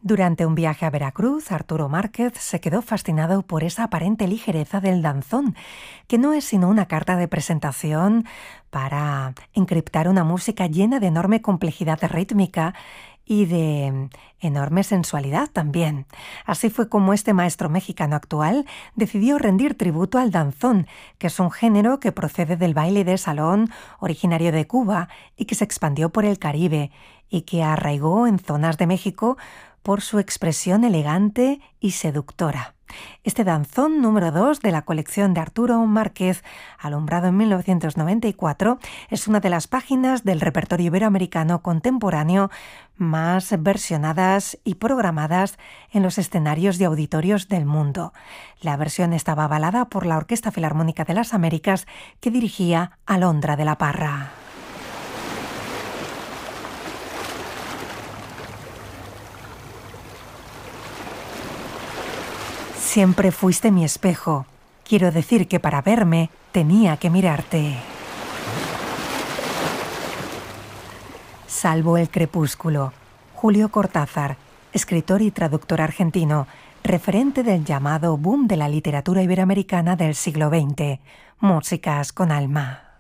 Durante un viaje a Veracruz, Arturo Márquez se quedó fascinado por esa aparente ligereza del danzón, que no es sino una carta de presentación para encriptar una música llena de enorme complejidad rítmica y de enorme sensualidad también. Así fue como este maestro mexicano actual decidió rendir tributo al danzón, que es un género que procede del baile de salón originario de Cuba y que se expandió por el Caribe y que arraigó en zonas de México por su expresión elegante y seductora. Este danzón número 2 de la colección de Arturo Márquez, alumbrado en 1994, es una de las páginas del repertorio iberoamericano contemporáneo más versionadas y programadas en los escenarios de auditorios del mundo. La versión estaba avalada por la Orquesta Filarmónica de las Américas, que dirigía Alondra de la Parra. Siempre fuiste mi espejo. Quiero decir que para verme tenía que mirarte. Salvo el crepúsculo. Julio Cortázar, escritor y traductor argentino, referente del llamado boom de la literatura iberoamericana del siglo XX. Músicas con alma.